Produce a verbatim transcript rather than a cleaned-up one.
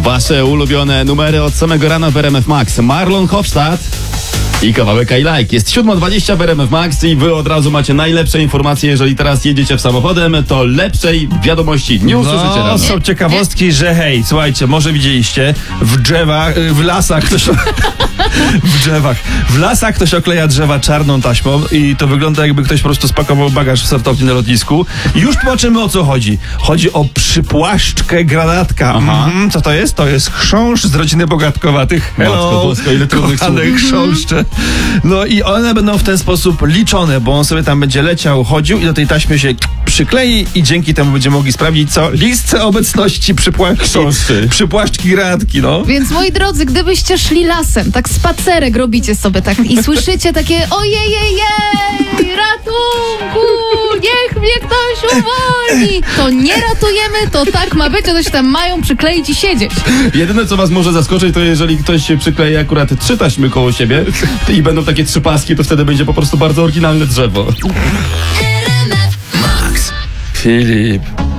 Wasze ulubione numery od samego rana w R M F Max. Marlon Hofstadt i kawałek I Like. Jest siódma dwadzieścia w R M F Max i wy od razu macie najlepsze informacje. Jeżeli teraz jedziecie w samochodem, to lepszej wiadomości nie usłyszycie No, rano. są ciekawostki, że hej, słuchajcie, może widzieliście, w drzewach, w lasach ktoś... w drzewach. W lasach ktoś okleja drzewa czarną taśmą i to wygląda, jakby ktoś po prostu spakował bagaż w sortowni na lotnisku. Już tłumaczymy, o co chodzi. Chodzi o przypłaszczkę granatka. Mhm, co to jest? To jest chrząszcz z rodziny bogatkowatych. Matko Hello, Bosko, ile trudnych kochane słów. chrząszcze. No i one będą w ten sposób liczone, bo on sobie tam będzie leciał, chodził i do tej taśmy się przyklei i dzięki temu będziemy mogli sprawdzić, co? Listę obecności przypłaszczki, Chrząszczy. przypłaszczki granatki, no. Więc moi drodzy, gdybyście szli lasem, tak spacerek robicie sobie tak i słyszycie takie ojejejej, ratunku, niech mnie ktoś uwolni. To nie ratujemy, to tak ma być, one się tam mają przykleić i siedzieć. Jedyne, co was może zaskoczyć, to jeżeli ktoś się przyklei akurat trzy taśmy koło siebie i będą takie trzy paski, to wtedy będzie po prostu bardzo oryginalne drzewo. Filip.